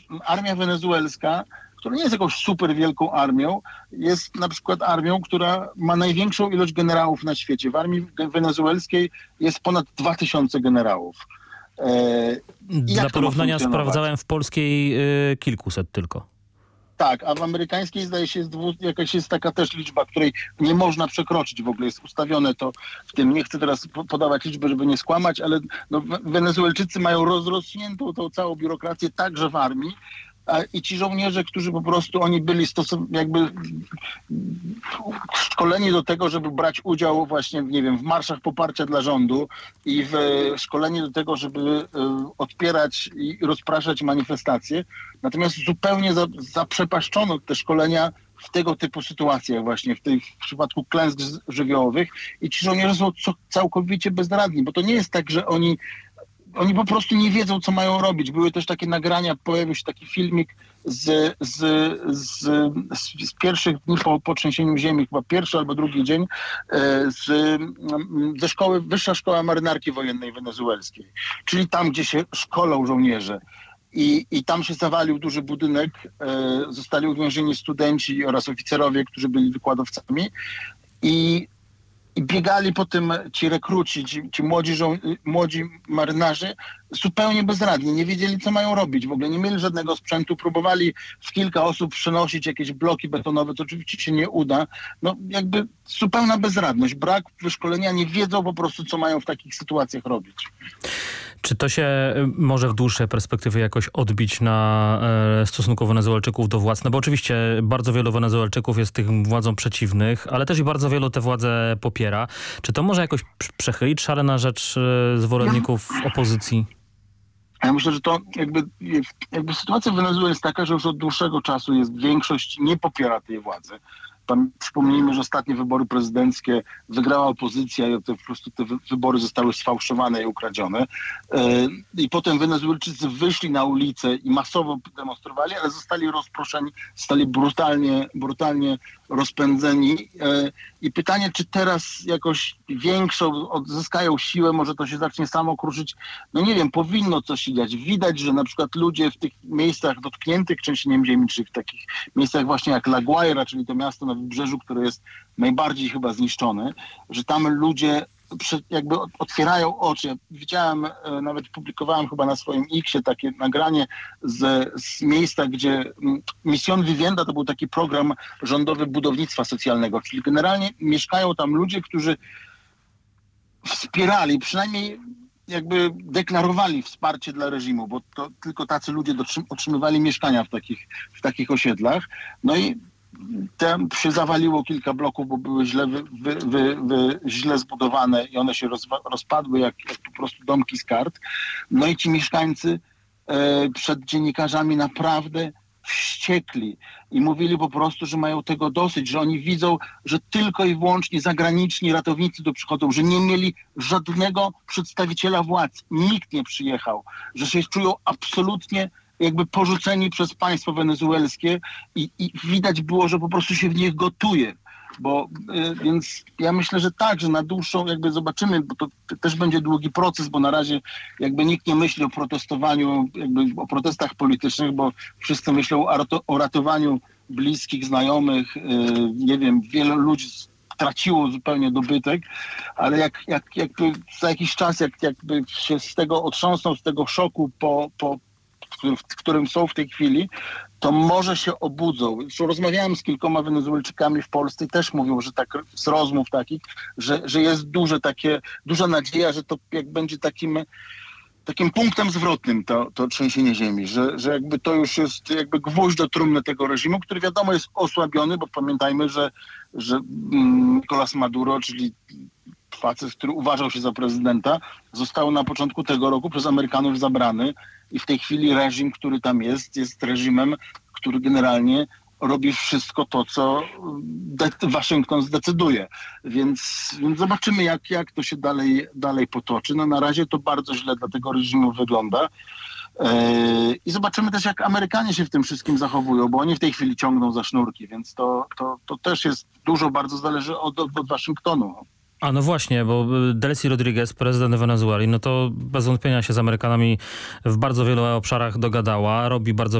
armia wenezuelska, która nie jest jakąś super wielką armią, jest na przykład armią, która ma największą ilość generałów na świecie. W armii wenezuelskiej jest ponad 2000 generałów. Dla porównania sprawdzałem w polskiej kilkuset tylko. Tak, a w amerykańskiej zdaje się jakaś jest taka też liczba, której nie można przekroczyć w ogóle. Jest ustawione to w tym. Nie chcę teraz podawać liczby, żeby nie skłamać, ale no, Wenezuelczycy mają rozrośniętą tą całą biurokrację także w armii. I ci żołnierze, którzy po prostu oni byli jakby szkoleni do tego, żeby brać udział właśnie, nie wiem, w marszach poparcia dla rządu i w szkoleni do tego, żeby odpierać i rozpraszać manifestacje. Natomiast zupełnie zaprzepaszczono te szkolenia w tego typu sytuacjach właśnie, w przypadku klęsk żywiołowych i ci żołnierze są całkowicie bezradni, bo to nie jest tak, że oni po prostu nie wiedzą, co mają robić. Były też takie nagrania, pojawił się taki filmik z pierwszych dni po trzęsieniu ziemi, chyba pierwszy albo drugi dzień, ze szkoły, Wyższa Szkoła Marynarki Wojennej Wenezuelskiej, czyli tam, gdzie się szkolą żołnierze. I tam się zawalił duży budynek, zostali uwięzieni studenci oraz oficerowie, którzy byli wykładowcami i biegali po tym ci rekruci, ci młodzi marynarze zupełnie bezradni, nie wiedzieli, co mają robić, w ogóle nie mieli żadnego sprzętu, próbowali w kilka osób przenosić jakieś bloki betonowe, to oczywiście się nie uda. No jakby zupełna bezradność, brak wyszkolenia, nie wiedzą po prostu, co mają w takich sytuacjach robić. Czy to się może w dłuższej perspektywie jakoś odbić na stosunku Wenezuelczyków do władz? No bo oczywiście bardzo wielu Wenezuelczyków jest tych władzom przeciwnych, ale też i bardzo wielu te władze popiera. Czy to może jakoś przechylić szale na rzecz zwolenników opozycji? Ja myślę, że to jakby sytuacja w Wenezueli jest taka, że już od dłuższego czasu większość nie popiera tej władzy. Przypomnijmy, że ostatnie wybory prezydenckie wygrała opozycja i po prostu te wybory zostały sfałszowane i ukradzione. I potem Wenezuelczycy wyszli na ulicę i masowo demonstrowali, ale zostali rozproszeni, zostali brutalnie rozpędzeni. I pytanie, czy teraz jakoś większą odzyskają siłę, może to się zacznie samo kruszyć. No nie wiem, powinno coś się dziać. Widać, że na przykład ludzie w tych miejscach dotkniętych trzęsieniem ziemi, czy w takich miejscach właśnie jak La Guaira, czyli to miasto na wybrzeżu, które jest najbardziej chyba zniszczone, że tam ludzie jakby otwierają oczy. Ja widziałem, nawet publikowałem chyba na swoim X-ie takie nagranie z miejsca, gdzie Misión Vivienda to był taki program rządowy budownictwa socjalnego, czyli generalnie mieszkają tam ludzie, którzy wspierali, przynajmniej jakby deklarowali wsparcie dla reżimu, bo to tylko tacy ludzie otrzymywali mieszkania w takich osiedlach. No i tam się zawaliło kilka bloków, bo były źle zbudowane i one się rozpadły jak po prostu domki z kart. No i ci mieszkańcy przed dziennikarzami naprawdę wściekli i mówili po prostu, że mają tego dosyć, że oni widzą, że tylko i wyłącznie zagraniczni ratownicy tu przychodzą, że nie mieli żadnego przedstawiciela władz. Nikt nie przyjechał, że się czują absolutnie jakby porzuceni przez państwo wenezuelskie i widać było, że po prostu się w nich gotuje. Więc ja myślę, że tak, że na dłuższą jakby zobaczymy, bo to też będzie długi proces, bo na razie jakby nikt nie myśli o protestowaniu, jakby o protestach politycznych, bo wszyscy myślą o ratowaniu bliskich, znajomych, nie wiem, wielu ludzi traciło zupełnie dobytek, ale jakby za jakiś czas, jakby się z tego otrząsną, z tego szoku w którym są w tej chwili, to może się obudzą. Zresztą rozmawiałem z kilkoma Wenezuelczykami w Polsce i też mówią, że tak z rozmów takich, że jest duża nadzieja, że to jak będzie takim punktem zwrotnym to trzęsienie ziemi, że jakby to już jest jakby gwóźdź do trumny tego reżimu, który wiadomo jest osłabiony, bo pamiętajmy, że Nicolás Maduro, czyli facet, który uważał się za prezydenta, został na początku tego roku przez Amerykanów zabrany i w tej chwili reżim, który tam jest reżimem, który generalnie robi wszystko to, co Waszyngton zdecyduje. Więc zobaczymy, jak to się dalej potoczy. No na razie to bardzo źle dla tego reżimu wygląda. I zobaczymy też, jak Amerykanie się w tym wszystkim zachowują, bo oni w tej chwili ciągną za sznurki, więc to też jest bardzo zależy od Waszyngtonu. A no właśnie, bo Delcy Rodriguez, prezydent Wenezueli, no to bez wątpienia się z Amerykanami w bardzo wielu obszarach dogadała, robi bardzo